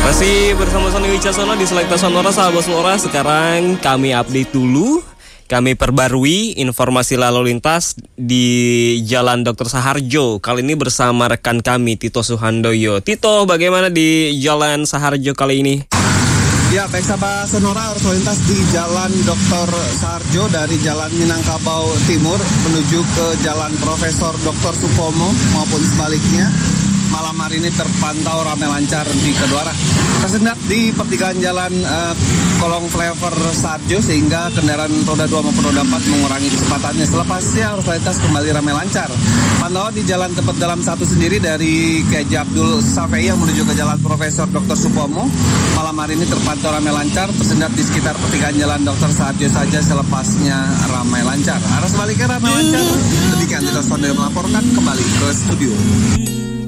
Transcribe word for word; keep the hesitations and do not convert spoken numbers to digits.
Masih bersama Sony Wicaksono di Selekta Sonora, sahabat Sonora. Sekarang kami update dulu, kami perbarui informasi lalu lintas di Jalan Doktor Saharjo. Kali ini bersama rekan kami Tito Suhandoyo. Tito, bagaimana di Jalan Saharjo kali ini? Ya, baik sahabat Sonora, arus lalu lintas di Jalan Doktor Saharjo dari Jalan Minangkabau Timur menuju ke Jalan Profesor Doktor Supomo maupun sebaliknya malam hari ini terpantau ramai lancar di kedua arah. Tersendat di pertigaan jalan uh, kolong flyover Saharjo sehingga kendaraan roda dua maupun roda empat mengurangi kecepatannya. Selepasnya arus lalu lintas kembali ramai lancar. Pantauan di jalan Tebet Dalam satu sendiri dari K J Abdul Safei yang menuju ke Jalan Profesor Doktor Supomo malam hari ini terpantau ramai lancar. Tersendat di sekitar pertigaan jalan Doktor Saharjo saja, selepasnya ramai lancar. Arah sebaliknya ramai lancar. Demikian Tito Sondoyo melaporkan, kembali ke studio.